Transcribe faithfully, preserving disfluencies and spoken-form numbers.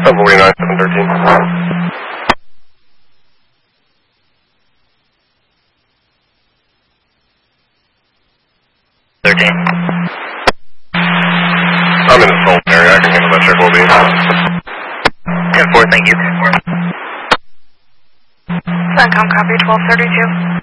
seven forty-nine, seven thirteen. thirteen. I'm in the Fulton area. I can handle that check will be. ten four, thank you. CENTCOM, copy twelve thirty-two.